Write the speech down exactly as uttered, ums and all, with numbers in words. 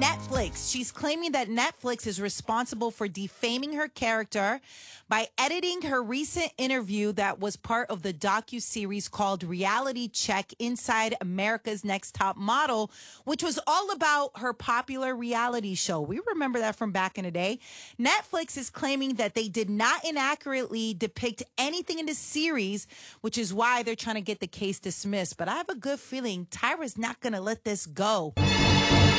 Netflix. She's claiming that Netflix is responsible for defaming her character by editing her recent interview that was part of the docuseries called Reality Check Inside America's Next Top Model, which was all about her popular reality show. We remember that from back in the day. Netflix is claiming that they did not inaccurately depict anything in the series, which is why they're trying to get the case dismissed. But I have a good feeling Tyra's not going to let this go.